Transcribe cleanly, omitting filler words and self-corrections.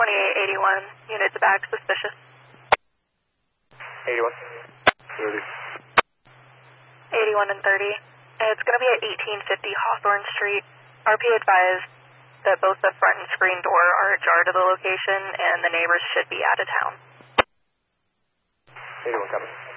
2881, units back, suspicious. 81. 30. 81 and 30. It's going to be at 1850 Hawthorne Street. RP advised that both the front and screen door are ajar to the location, and the neighbors should be out of town. 81 coming.